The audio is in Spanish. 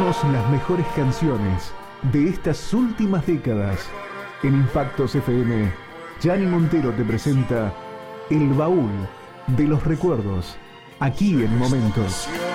Repasamos las mejores canciones de estas últimas décadas. En Impactos FM, Gianni Montero te presenta El Baúl de los Recuerdos, aquí en Momentos.